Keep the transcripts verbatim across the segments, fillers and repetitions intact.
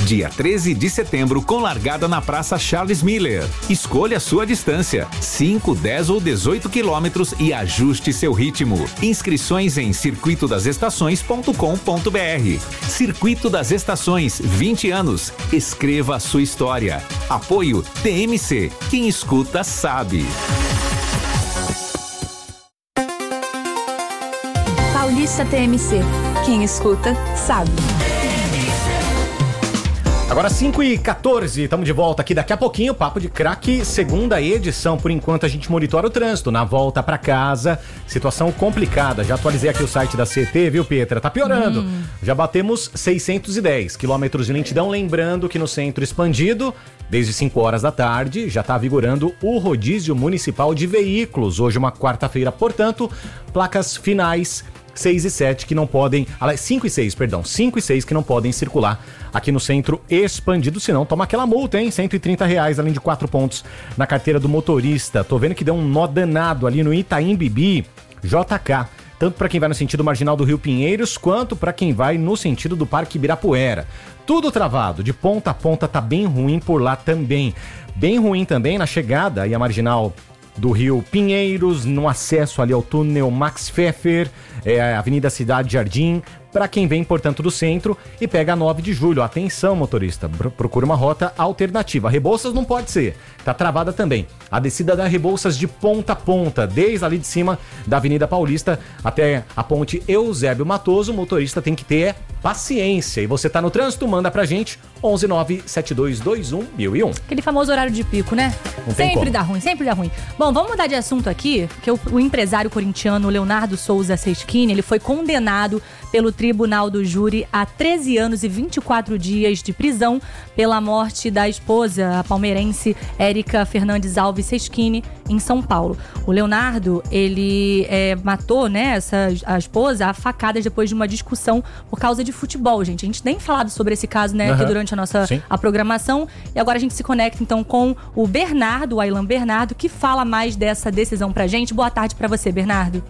Dia treze de setembro, com largada na Praça Charles Miller. Escolha a sua distância, cinco, dez ou dezoito quilômetros e ajuste seu ritmo. Inscrições em circuito das estações ponto com ponto br. Circuito das Estações, vinte anos. Escreva a sua história. Apoio T M C. Quem escuta sabe. Paulista T M C. Quem escuta sabe. Agora cinco e quatorze, estamos de volta aqui daqui a pouquinho, Papo de Craque, segunda edição. Por enquanto a gente monitora o trânsito na volta para casa, situação complicada. Já atualizei aqui o site da C T, viu, Pietra? Tá piorando. Hum. Já batemos seiscentos e dez quilômetros de lentidão, lembrando que no centro expandido, desde cinco horas da tarde, já está vigorando o rodízio municipal de veículos. Hoje uma quarta-feira, portanto, placas finais seis e sete que não podem, cinco e seis, perdão, cinco e seis que não podem circular aqui no centro expandido, senão toma aquela multa, hein? cento e trinta reais, além de quatro pontos na carteira do motorista. Tô vendo que deu um nó danado ali no Itaim Bibi, J K, tanto para quem vai no sentido marginal do Rio Pinheiros, quanto para quem vai no sentido do Parque Ibirapuera. Tudo travado, de ponta a ponta, tá bem ruim por lá também. Bem ruim também na chegada aí a marginal do Rio Pinheiros, no acesso ali ao túnel Max Pfeffer, é, Avenida Cidade Jardim, para quem vem, portanto, do centro e pega a nove de julho. Atenção, motorista, procura uma rota alternativa. Rebouças não pode ser, tá travada também. A descida da Rebouças de ponta a ponta, desde ali de cima da Avenida Paulista até a ponte Eusébio Matoso, o motorista tem que ter paciência. E você tá no trânsito, manda pra gente, onze nove sete dois dois um mil e um. Aquele famoso horário de pico, né? Não tem sempre como. dá ruim, sempre dá ruim. Bom, vamos mudar de assunto aqui, porque o, o empresário corintiano Leonardo Souza Seschini, ele foi condenado pelo Tribunal do Júri a treze anos e vinte e quatro dias de prisão pela morte da esposa, a palmeirense Érica Fernandes Alves Seschini, em São Paulo. O Leonardo, ele é, matou, né, essa, a esposa a facadas depois de uma discussão por causa de futebol, gente. A gente nem falado sobre esse caso, né, uhum. aqui durante a nossa a programação. E agora a gente se conecta, então, com o Bernardo, o Aylan Bernardo, que fala mais dessa decisão pra gente. Boa tarde pra você, Bernardo.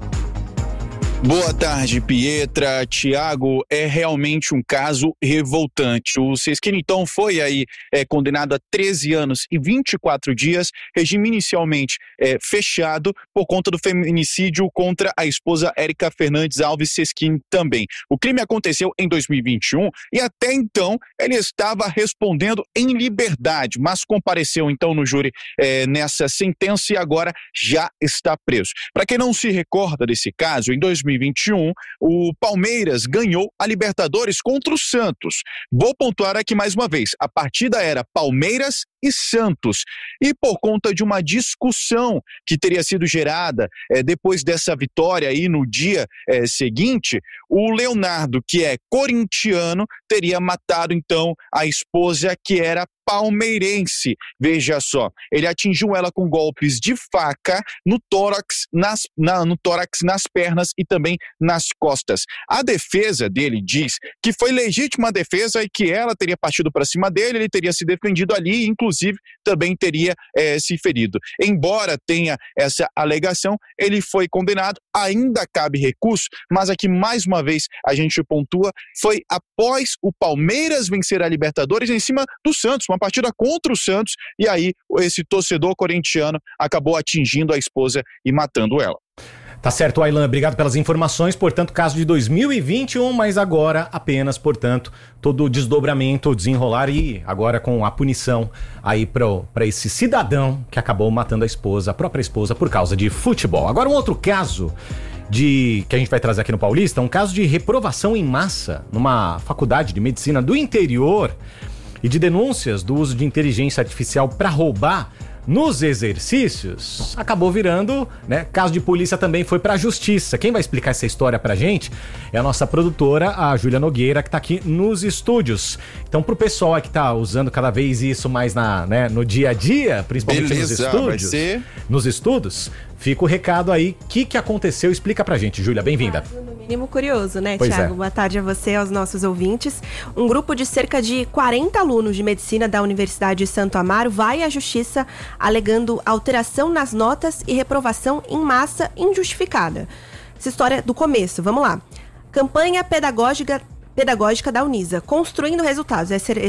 Boa tarde, Pietra, Tiago. É realmente um caso revoltante. O Seschini, então, foi aí é, condenado a treze anos e vinte e quatro dias, regime inicialmente é, fechado por conta do feminicídio contra a esposa Érica Fernandes Alves Seschini também. O crime aconteceu em dois mil e vinte e um e até então ele estava respondendo em liberdade, mas compareceu então no júri é, nessa sentença e agora já está preso. Para quem não se recorda desse caso, em dois mil e vinte e um, o Palmeiras ganhou a Libertadores contra o Santos. Vou pontuar aqui mais uma vez, a partida era Palmeiras e Santos. E por conta de uma discussão que teria sido gerada é, depois dessa vitória aí no dia é, seguinte, o Leonardo, que é corintiano, teria matado então a esposa que era palmeirense. Veja só, ele atingiu ela com golpes de faca no tórax, nas, na, no tórax, nas pernas e também nas costas. A defesa dele diz que foi legítima defesa e que ela teria partido para cima dele, ele teria se defendido ali e inclusive também teria é, se ferido. Embora tenha essa alegação, ele foi condenado, ainda cabe recurso, mas aqui mais uma vez a gente pontua, foi após o Palmeiras vencer a Libertadores em cima do Santos, uma partida contra o Santos, e aí esse torcedor corintiano acabou atingindo a esposa e matando ela. Tá certo, Aylan, obrigado pelas informações. Portanto, caso de dois mil e vinte e um, mas agora apenas, portanto, todo o desdobramento, desenrolar e agora com a punição aí para esse cidadão que acabou matando a esposa, a própria esposa, por causa de futebol. Agora um outro caso de que a gente vai trazer aqui no Paulista, um caso de reprovação em massa numa faculdade de medicina do interior e de denúncias do uso de inteligência artificial para roubar nos exercícios, acabou virando, né? Caso de polícia também foi pra justiça. Quem vai explicar essa história pra gente é a nossa produtora, a Júlia Nogueira, que tá aqui nos estúdios. Então, pro pessoal que tá usando cada vez isso mais na, né, no dia a dia, principalmente Beleza, nos estúdios, vai ser... nos estudos, fica o recado aí. O que, que aconteceu? Explica pra gente, Júlia. Bem-vinda. No mínimo curioso, né, pois Tiago? É. Boa tarde a você e aos nossos ouvintes. Um grupo de cerca de quarenta alunos de medicina da Universidade de Santo Amaro vai à justiça alegando alteração nas notas e reprovação em massa injustificada. Essa história é do começo, vamos lá. Campanha pedagógica, pedagógica da Unisa, construindo resultados. Esse